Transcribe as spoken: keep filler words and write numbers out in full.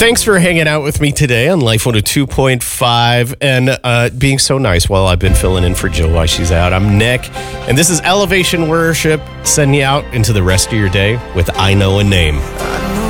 Thanks for hanging out with me today on Life one oh two point five and uh, being so nice while I've been filling in for Jill while she's out. I'm Nick, and this is Elevation Worship, sending you out into the rest of your day with I Know a Name.